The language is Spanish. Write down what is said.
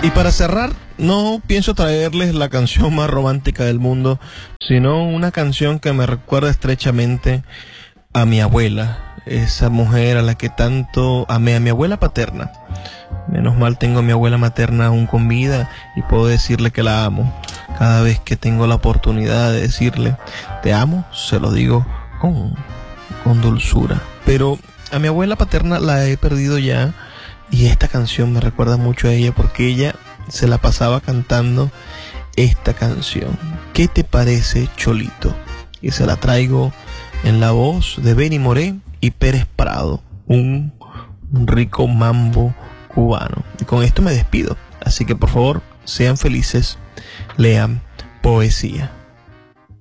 Y para cerrar, no pienso traerles la canción más romántica del mundo, sino una canción que me recuerda estrechamente a mi abuela, esa mujer a la que tanto amé, a mi abuela paterna. Menos mal tengo a mi abuela materna aún con vida y puedo decirle que la amo. Cada vez que tengo la oportunidad de decirle te amo, se lo digo con dulzura. Pero a mi abuela paterna la he perdido ya, y esta canción me recuerda mucho a ella porque ella se la pasaba cantando esta canción. ¿Qué te parece, Cholito? Y se la traigo en la voz de Benny Moré y Pérez Prado, un rico mambo cubano. Y con esto me despido, así que por favor sean felices, lean poesía.